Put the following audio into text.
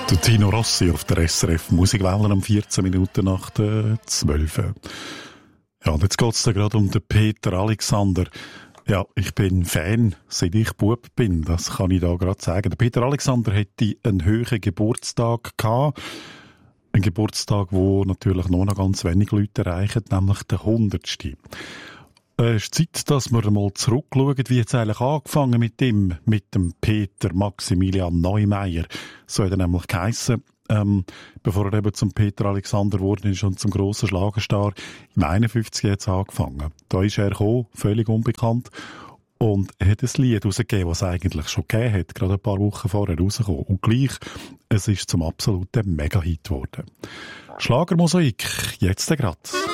Der Tino Rossi auf der SRF Musikwelle um 14 Minuten nach der 12. Ja, und jetzt geht's da gerade um den Peter Alexander. Ja, ich bin Fan, seit ich Bub bin, das kann ich da gerade sagen. Der Peter Alexander hätte einen höheren Geburtstag gehabt. Ein Geburtstag, wo natürlich nur noch ganz wenig Leute erreichen, nämlich der 100. Es ist Zeit, dass wir mal zurückschauen, wie es eigentlich angefangen mit dem Peter Maximilian Neumeier. So hat er nämlich geheissen, bevor er eben zum Peter Alexander geworden ist und zum grossen Schlagerstar. Im 51 hat es angefangen. Da ist er gekommen, völlig unbekannt. Und er hat ein Lied rausgegeben, was es eigentlich schon gegeben hat, gerade ein paar Wochen vorher rausgekommen. Und gleich, es ist zum absoluten Mega-Hit geworden. Schlagermosaik, jetzt gerade.